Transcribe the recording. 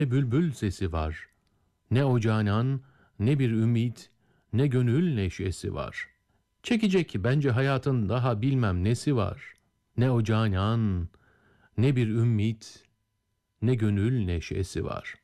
Ne bülbül sesi var, ne o canan, ne bir ümit, ne gönül neşesi var. Çekecek bence hayatın daha bilmem nesi var. Ne o canan, ne bir ümit, ne gönül neşesi var.